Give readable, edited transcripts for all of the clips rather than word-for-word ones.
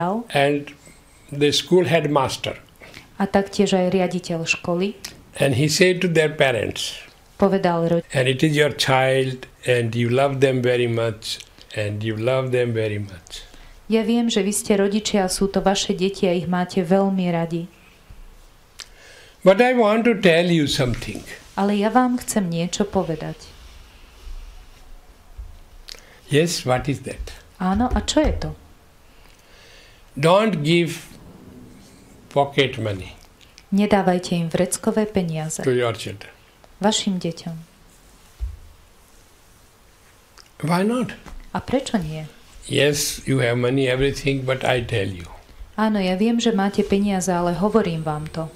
and the school headmaster. A taktiež aj riaditeľ školy. And he said to their parents, povedal and it is your child and you love them very much and you love them very much. Ja viem, že vy ste rodičia, sú to vaše deti a ich máte veľmi radi. But I want to tell you something. Ale ja vám chcem niečo povedať. Yes, what is that? Áno, a čo je to? Don't give pocket money. Nedávajte im vreckové peniaze. To your children. Vašim deťom. Why not? A prečo nie? Yes, you have money, everything, but I tell you. Áno, ja viem, že máte peniaze, ale hovorím vám to.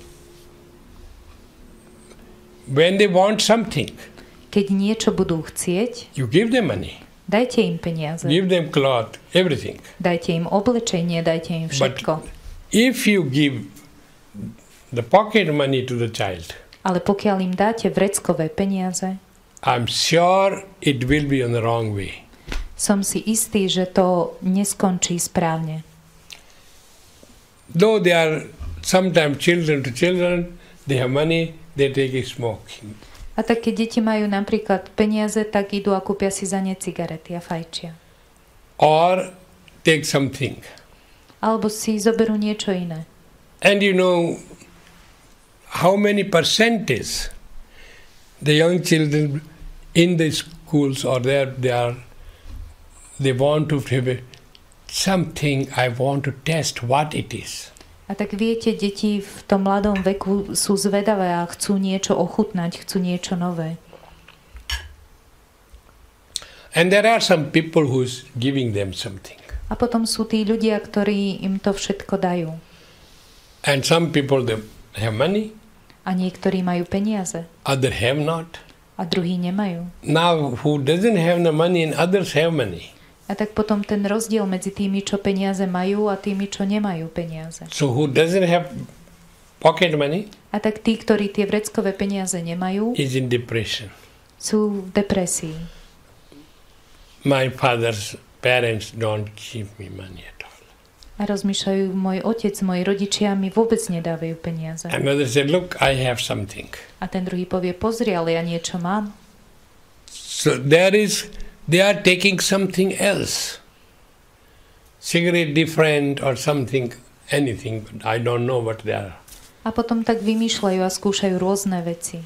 When they want something, keď niečo budú chcieť, you give them money. Dajte im peniaze. Give them cloth, everything. Dajte im oblečenie, dajte im všetko. But if you give the pocket money to the child, ale pokiaľ im dáte vreckové peniaze, I'm sure it will be on the wrong way. Som si istý, že to neskončí správne. Though they are sometimes children to children, they have money, they take a smoking. A tak keď deti majú napríklad peniaze, tak idú a kúpia si za ne cigarety a fajčia. Or take something. Alebo si zoberú niečo iné. And you know how many percentage the young children in the schools or they want to have something, I want to test what it is. A tak viete, deti v tom mladom veku sú zvedavé a chcú niečo ochutnať, chcú niečo nové. And there are some people who's giving them something. A potom sú tí ľudia, ktorí im to všetko dajú. And some people they have money. A niektorí majú peniaze. Others have not. A druhí nemajú. Now who doesn't have the money and others have money. A tak potom ten rozdiel medzi tými, čo peniaze majú a tými, čo nemajú peniaze. So who doesn't have pocket money? A tak tí, ktorí tie vreckové peniaze nemajú, is in depression. Sú v depresii. My father's parents don't give me money at all. A rozmýšľajú, môj otec, moji rodičia mi vôbec nedávajú peniaze. Another said, look, I have something. A ten druhý povie, pozri, ale ja niečo mám. So they are taking something else. Cigarette different or something, anything, but I don't know what they are. A potom tak vymýšľajú a skúšajú rôzne veci.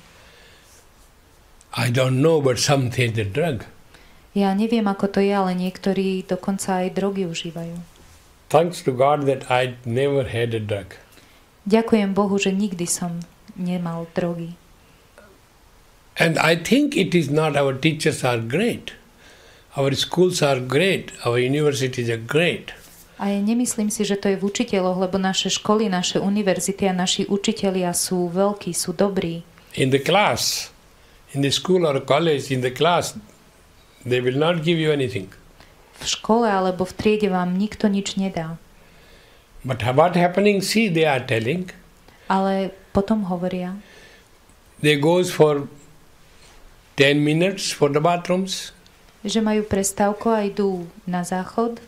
I don't know, but some take the drug. Ja neviem, ako to je, ale niektorí dokonca aj drogy užívajú. Thanks to God that I never had a drug. Ďakujem Bohu, že nikdy som nemal drogy. And I think it is not, our teachers are great. Our schools are great. Our universities are great. A ja nemyslím si, že to je v učiteľoch, lebo naše školy, naše univerzity a naši učitelia sú veľkí, sú dobrí. In the class, in the school or college, in the class, they will not give you anything. V škole alebo v triede vám nikto nič nedá. But what happening, see, they are telling. Ale potom hovoria. They goes for 10 minutes for the bathrooms. Že majú prestávku a idú na záchod.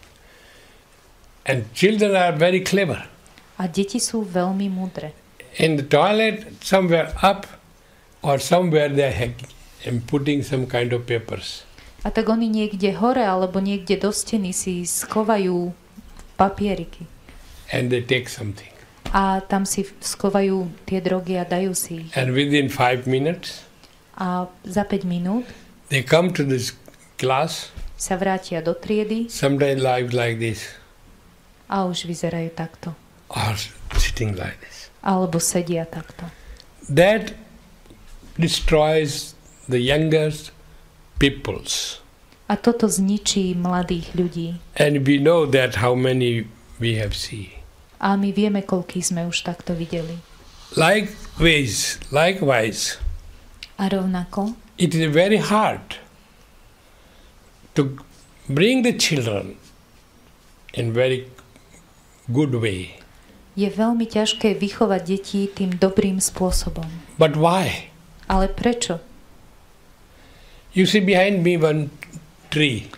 And children are very clever. A deti sú veľmi múdre. In the toilet, somewhere up or somewhere they are putting some kind of papers. A tak oni niekde hore alebo niekde do steny si schovajú papieriky. And they take something. A tam si schovajú tie drogy a dajú si ich. And within 5 minutes, a za 5 minút they come to this class. Sa vrátia do triedy. Sometimes like this. A už vyzerajú takto. Or sitting like this. Alebo sedia takto. That destroys the youngest peoples. A toto zničí mladých ľudí. And we know that how many we have seen. A my vieme, koľký sme už takto videli. Likewise, a rovnako, it is very hard to bring the children in very good way. Je veľmi ťažké vychovať deti tým dobrým spôsobom. But why? Ale prečo? You see behind me one tree.